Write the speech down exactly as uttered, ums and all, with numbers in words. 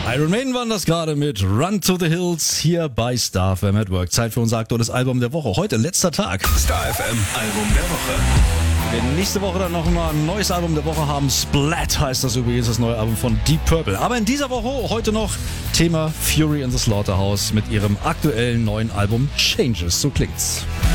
Iron Maiden waren das gerade mit Run to the Hills hier bei Star F M at Work. Zeit für unser aktuelles Album der Woche. Heute letzter Tag. Star F M Album der Woche. Wir werden nächste Woche dann noch mal ein neues Album der Woche haben. Splat heißt das übrigens, das neue Album von Deep Purple. Aber in dieser Woche heute noch Thema Fury in the Slaughterhouse mit ihrem aktuellen neuen Album Changes. So klingt's.